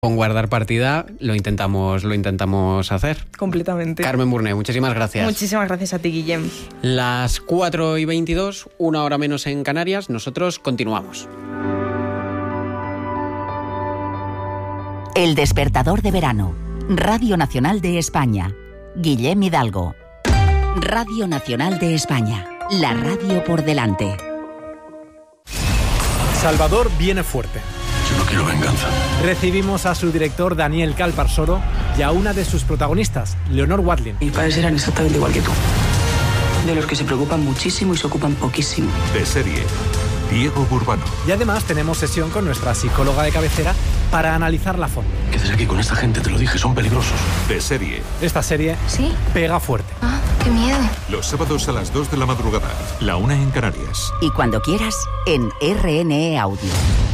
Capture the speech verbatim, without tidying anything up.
con guardar partida lo intentamos, lo intentamos hacer. Completamente. Carmen Burné, muchísimas gracias. Muchísimas gracias a ti, Guillem. Las cuatro y veintidós, una hora menos en Canarias, nosotros continuamos. El despertador de verano. Radio Nacional de España. Guillem Hidalgo. Radio Nacional de España. La radio por delante. Salvador viene fuerte. Yo no quiero venganza. Recibimos a su director Daniel Calparsoro y a una de sus protagonistas, Leonor Watling. Mis padres eran exactamente igual que tú. De los que se preocupan muchísimo y se ocupan poquísimo. De serie, Diego Burbano. Y además tenemos sesión con nuestra psicóloga de cabecera para analizarla a fondo. ¿Qué haces aquí con esta gente? Te lo dije, son peligrosos. De serie. Esta serie ¿Sí? Pega fuerte. Ah, qué miedo. Los sábados a las dos de la madrugada, la una en Canarias. Y cuando quieras, en R N E Audio.